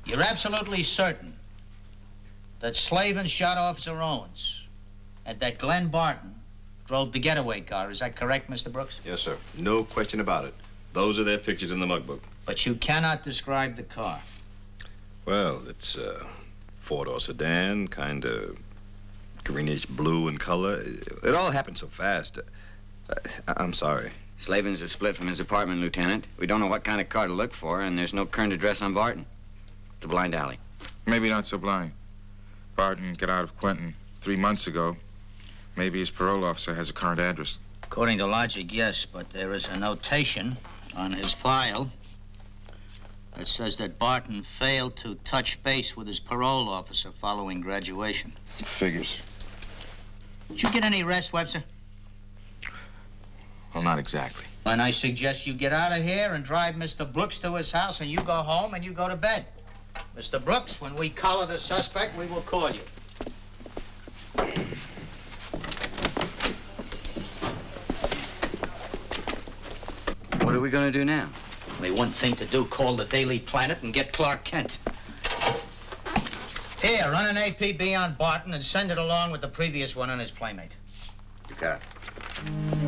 You're absolutely certain that Slavin shot Officer Owens and that Glenn Barton drove the getaway car. Is that correct, Mr. Brooks? Yes, sir. No question about it. Those are their pictures in the mug book. But you cannot describe the car. Well, it's a four-door sedan, kind of greenish blue in color. It all happened so fast. I'm sorry. Slavin's is split from his apartment, Lieutenant. We don't know what kind of car to look for, and there's no current address on Barton. It's a blind alley. Maybe not so blind. Barton got out of Quentin 3 months ago. Maybe his parole officer has a current address. According to logic, yes, but there is a notation on his file that says that Barton failed to touch base with his parole officer following graduation. Figures. Did you get any rest, Webster? Well, not exactly. And I suggest you get out of here and drive Mr. Brooks to his house, and you go home and you go to bed. Mr. Brooks, when we collar the suspect, we will call you. What are we going to do now? Only one thing to do, call the Daily Planet and get Clark Kent. Here, run an APB on Barton and send it along with the previous one on his playmate. You got it.